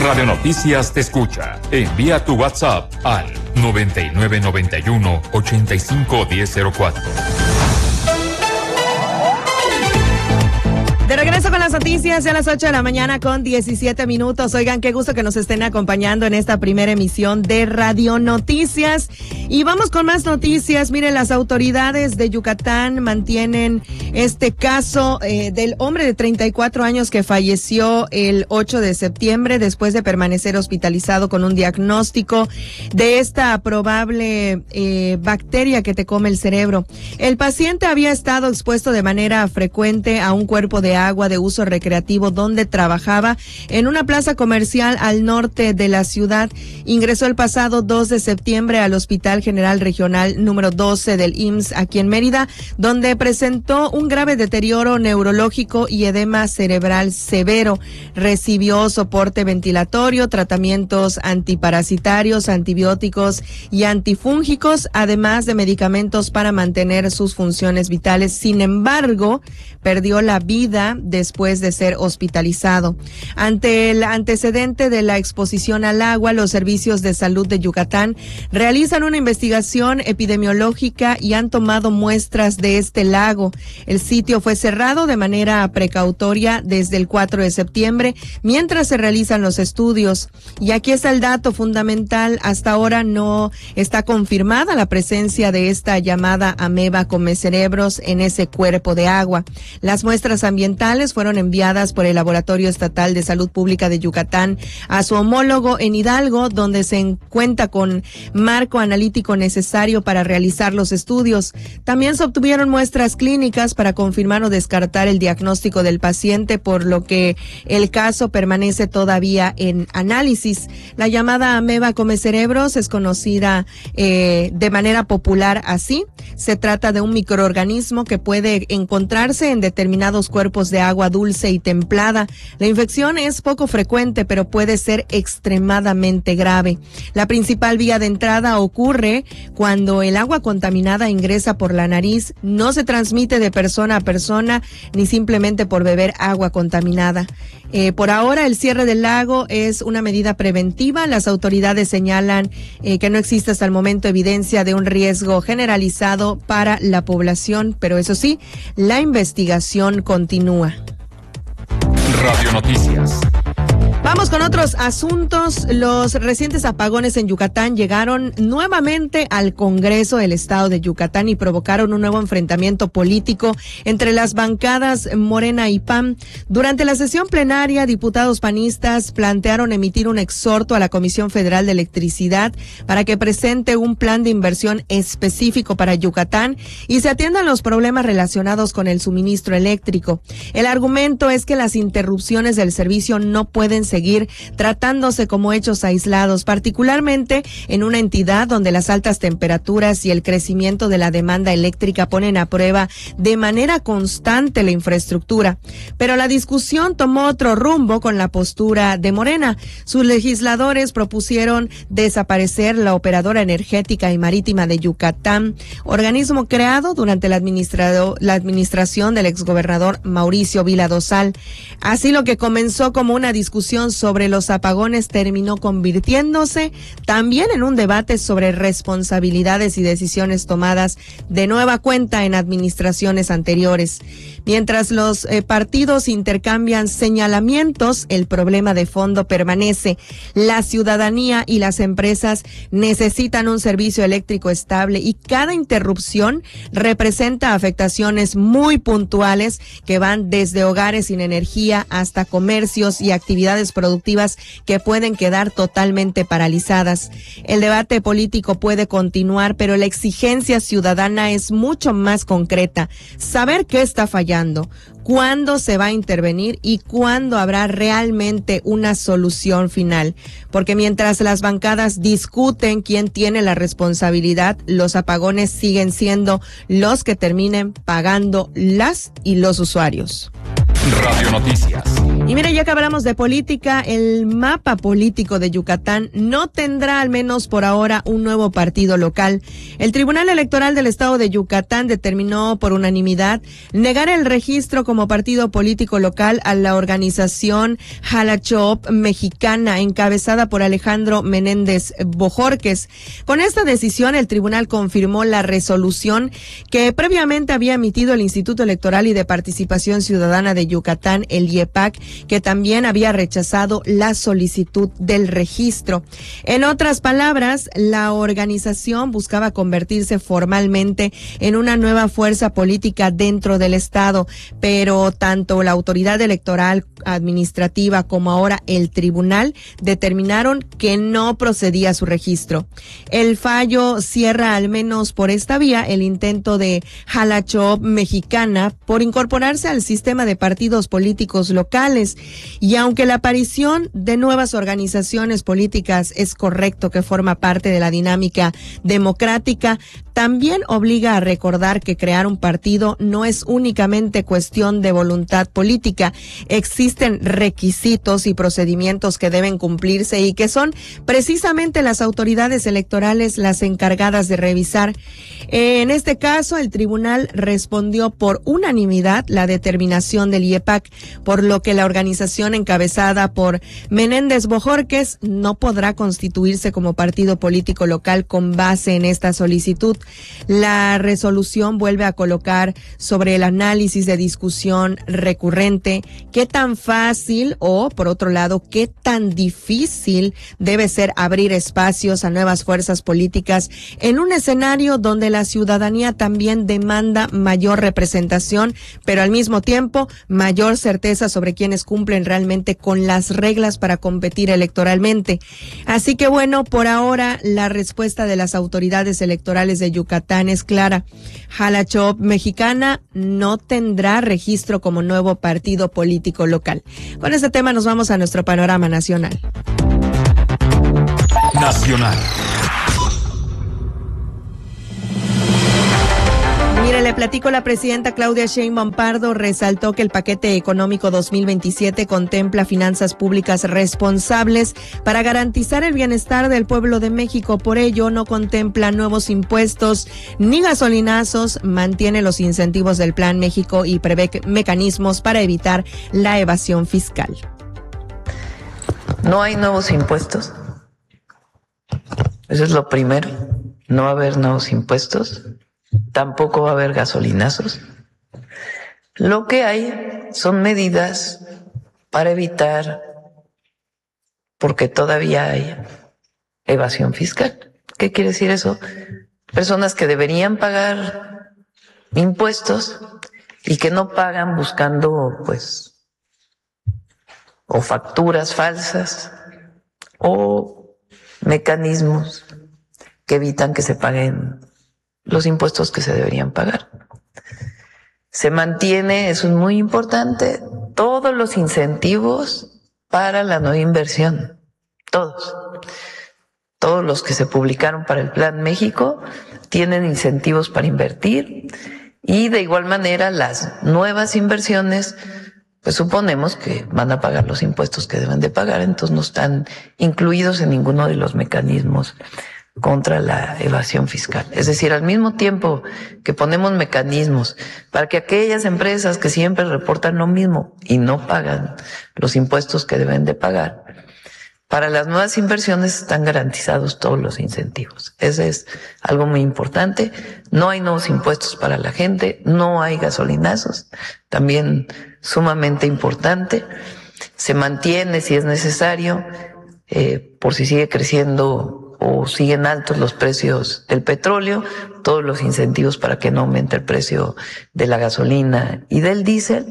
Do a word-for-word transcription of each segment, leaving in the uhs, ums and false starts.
Radio Noticias te escucha. Envía tu WhatsApp al noventa y nueve noventa y uno, ochenta y cinco, diez cero cuatro. De regreso con las noticias ya a las ocho de la mañana con diecisiete minutos. Oigan, qué gusto que nos estén acompañando en esta primera emisión de Radio Noticias. Y vamos con más noticias. Miren, las autoridades de Yucatán mantienen este caso eh, del hombre de treinta y cuatro años que falleció el ocho de septiembre después de permanecer hospitalizado con un diagnóstico de esta probable eh, bacteria que te come el cerebro. El paciente había estado expuesto de manera frecuente a un cuerpo de agua de uso recreativo donde trabajaba en una plaza comercial al norte de la ciudad. Ingresó el pasado dos de septiembre al Hospital General Regional número doce del I M S S aquí en Mérida, donde presentó un grave deterioro neurológico y edema cerebral severo. Recibió soporte ventilatorio, tratamientos antiparasitarios, antibióticos y antifúngicos, además de medicamentos para mantener sus funciones vitales. Sin embargo, perdió la vida después de ser hospitalizado. Ante el antecedente de la exposición al agua, los servicios de salud de Yucatán realizan una investigación epidemiológica y han tomado muestras de este lago. El sitio fue cerrado de manera precautoria desde el cuatro de septiembre mientras se realizan los estudios. Y aquí está el dato fundamental. Hasta ahora no está confirmada la presencia de esta llamada ameba comecerebros en ese cuerpo de agua. Las muestras ambientales fueron enviadas por el Laboratorio Estatal de Salud Pública de Yucatán a su homólogo en Hidalgo, donde se cuenta con marco analítico necesario para realizar los estudios. También se obtuvieron muestras clínicas para confirmar o descartar el diagnóstico del paciente, por lo que el caso permanece todavía en análisis. La llamada ameba comecerebros es conocida eh, de manera popular así. Se trata de un microorganismo que puede encontrarse en determinados cuerpos de agua dulce y templada. La infección es poco frecuente, pero puede ser extremadamente grave. La principal vía de entrada ocurre cuando el agua contaminada ingresa por la nariz. No se transmite de persona a persona ni simplemente por beber agua contaminada. Eh, por ahora, el cierre del lago es una medida preventiva. Las autoridades señalan eh, que no existe hasta el momento evidencia de un riesgo generalizado para la población, pero eso sí, la investigación continúa. Radio Noticias. Vamos con otros asuntos. Los recientes apagones en Yucatán llegaron nuevamente al Congreso del Estado de Yucatán y provocaron un nuevo enfrentamiento político entre las bancadas Morena y P A N. Durante la sesión plenaria, diputados panistas plantearon emitir un exhorto a la Comisión Federal de Electricidad para que presente un plan de inversión específico para Yucatán y se atiendan los problemas relacionados con el suministro eléctrico. El argumento es que las interrupciones del servicio no pueden ser seguir tratándose como hechos aislados, particularmente en una entidad donde las altas temperaturas y el crecimiento de la demanda eléctrica ponen a prueba de manera constante la infraestructura. Pero la discusión tomó otro rumbo con la postura de Morena. Sus legisladores propusieron desaparecer la Operadora Energética y Marítima de Yucatán, organismo creado durante la, administrado, la administración del exgobernador Mauricio Vila Dosal. Así, lo que comenzó como una discusión sobre los apagones terminó convirtiéndose también en un debate sobre responsabilidades y decisiones tomadas de nueva cuenta en administraciones anteriores. Mientras los eh, partidos intercambian señalamientos, el problema de fondo permanece. La ciudadanía y las empresas necesitan un servicio eléctrico estable y cada interrupción representa afectaciones muy puntuales que van desde hogares sin energía hasta comercios y actividades productivas que pueden quedar totalmente paralizadas. El debate político puede continuar, pero la exigencia ciudadana es mucho más concreta. Saber qué está fallando, cuándo se va a intervenir y cuándo habrá realmente una solución final. Porque mientras las bancadas discuten quién tiene la responsabilidad, los apagones siguen siendo los que terminen pagando las y los usuarios. Radio Noticias. Y mira, ya que hablamos de política, el mapa político de Yucatán no tendrá, al menos por ahora, un nuevo partido local. El Tribunal Electoral del Estado de Yucatán determinó por unanimidad negar el registro como partido político local a la organización Jalachop Mexicana, encabezada por Alejandro Menéndez Bojorquez. Con esta decisión, el tribunal confirmó la resolución que previamente había emitido el Instituto Electoral y de Participación Ciudadana de Yucatán, el I E P A C, que también había rechazado la solicitud del registro. En otras palabras, la organización buscaba convertirse formalmente en una nueva fuerza política dentro del Estado, pero tanto la autoridad electoral administrativa como ahora el tribunal determinaron que no procedía su registro. El fallo cierra, al menos por esta vía, el intento de Jalachop Mexicana por incorporarse al sistema de partidos políticos locales. Y aunque la aparición de nuevas organizaciones políticas es correcto que forma parte de la dinámica democrática, también obliga a recordar que crear un partido no es únicamente cuestión de voluntad política. Existen requisitos y procedimientos que deben cumplirse y que son precisamente las autoridades electorales las encargadas de revisar. En este caso, el tribunal respondió por unanimidad la determinación del I E P A C, por lo que la organización encabezada por Menéndez Bojorquez no podrá constituirse como partido político local con base en esta solicitud. La resolución vuelve a colocar sobre el análisis de discusión recurrente qué tan fácil o, por otro lado, qué tan difícil debe ser abrir espacios a nuevas fuerzas políticas en un escenario donde la ciudadanía también demanda mayor representación, pero al mismo tiempo mayor certeza sobre quienes cumplen realmente con las reglas para competir electoralmente. Así que bueno, por ahora la respuesta de las autoridades electorales de Yucatán es clara. Jalachop Mexicana no tendrá registro como nuevo partido político local. Con este tema nos vamos a nuestro panorama nacional. Nacional. Mire, le platico, la presidenta Claudia Sheinbaum Pardo resaltó que el paquete económico dos mil veintisiete contempla finanzas públicas responsables para garantizar el bienestar del pueblo de México. Por ello, no contempla nuevos impuestos ni gasolinazos, mantiene los incentivos del Plan México y prevé mecanismos para evitar la evasión fiscal. No hay nuevos impuestos. Eso es lo primero. No va a haber nuevos impuestos. Tampoco va a haber gasolinazos. Lo que hay son medidas para evitar, porque todavía hay evasión fiscal. ¿Qué quiere decir eso? Personas que deberían pagar impuestos y que no pagan buscando, pues, o facturas falsas o mecanismos que evitan que se paguen los impuestos que se deberían pagar. Se mantiene, eso es muy importante, todos los incentivos para la no inversión, todos. Todos los que se publicaron para el Plan México tienen incentivos para invertir y de igual manera las nuevas inversiones, pues suponemos que van a pagar los impuestos que deben de pagar, entonces no están incluidos en ninguno de los mecanismos contra la evasión fiscal. Es decir, al mismo tiempo que ponemos mecanismos para que aquellas empresas que siempre reportan lo mismo y no pagan los impuestos que deben de pagar, para las nuevas inversiones están garantizados todos los incentivos. Ese es algo muy importante. No hay nuevos impuestos para la gente, no hay gasolinazos, también sumamente importante. Se mantiene, si es necesario, eh, por si sigue creciendo o siguen altos los precios del petróleo, todos los incentivos para que no aumente el precio de la gasolina y del diésel.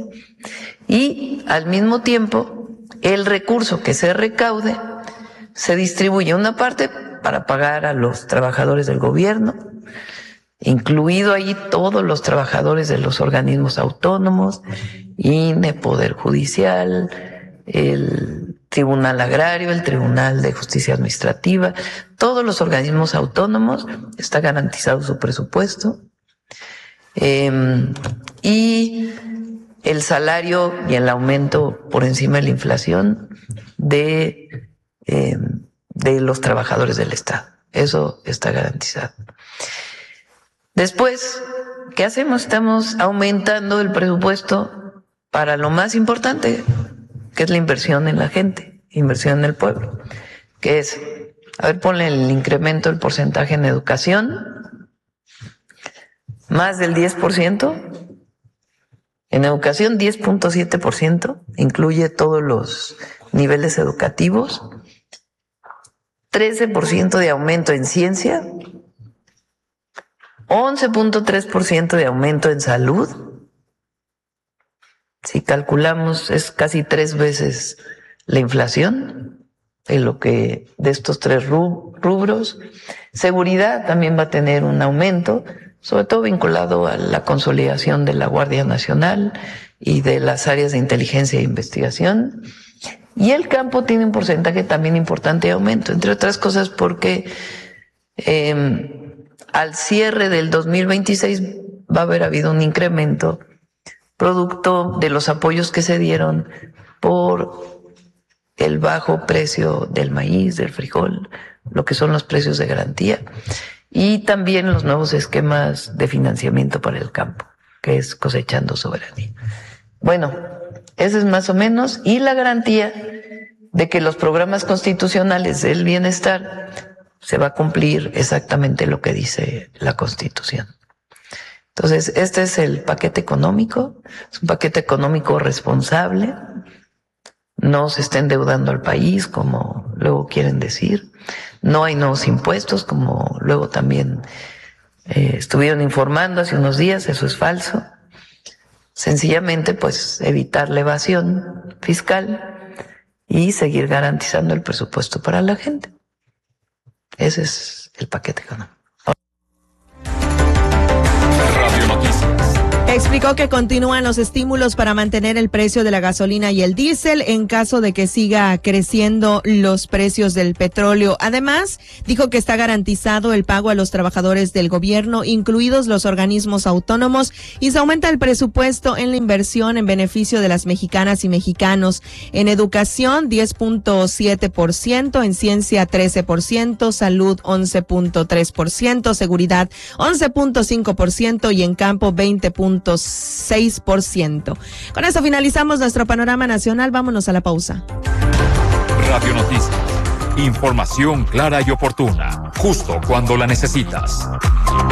Y al mismo tiempo, el recurso que se recaude se distribuye una parte para pagar a los trabajadores del gobierno, incluido ahí todos los trabajadores de los organismos autónomos, I N E, Poder Judicial, el Tribunal Agrario, el Tribunal de Justicia Administrativa, todos los organismos autónomos, está garantizado su presupuesto. Eh, y el salario y el aumento por encima de la inflación de, eh, de los trabajadores del Estado. Eso está garantizado. Después, ¿qué hacemos? Estamos aumentando el presupuesto para lo más importante, que es la inversión en la gente, inversión en el pueblo, que es, a ver, ponle el incremento del porcentaje en educación, más del diez por ciento. En educación, diez punto siete por ciento, incluye todos los niveles educativos, trece por ciento de aumento en ciencia, once punto tres por ciento de aumento en salud. Si calculamos, es casi tres veces la inflación en lo que de estos tres rubros. Seguridad también va a tener un aumento, sobre todo vinculado a la consolidación de la Guardia Nacional y de las áreas de inteligencia e investigación. Y el campo tiene un porcentaje también importante de aumento, entre otras cosas porque eh, al cierre del dos mil veintiséis va a haber habido un incremento producto de los apoyos que se dieron por el bajo precio del maíz, del frijol, lo que son los precios de garantía. Y también los nuevos esquemas de financiamiento para el campo, que es Cosechando Soberanía. Bueno, ese es más o menos, y la garantía de que los programas constitucionales del bienestar se va a cumplir exactamente lo que dice la Constitución. Entonces, este es el paquete económico, es un paquete económico responsable, no se está endeudando al país, como luego quieren decir. No hay nuevos impuestos, como luego también eh, estuvieron informando hace unos días, eso es falso. Sencillamente, pues, evitar la evasión fiscal y seguir garantizando el presupuesto para la gente. Ese es el paquete económico. Radio Noticias. Explicó que continúan los estímulos para mantener el precio de la gasolina y el diésel en caso de que siga creciendo los precios del petróleo. Además, dijo que está garantizado el pago a los trabajadores del gobierno, incluidos los organismos autónomos, y se aumenta el presupuesto en la inversión en beneficio de las mexicanas y mexicanos. En educación, diez punto siete por ciento, en ciencia, trece por ciento, salud, once punto tres por ciento, seguridad, once punto cinco por ciento y en campo, veinte punto seis por ciento. Con esto finalizamos nuestro panorama nacional. Vámonos a la pausa. Radio Noticias. Información clara y oportuna, justo cuando la necesitas.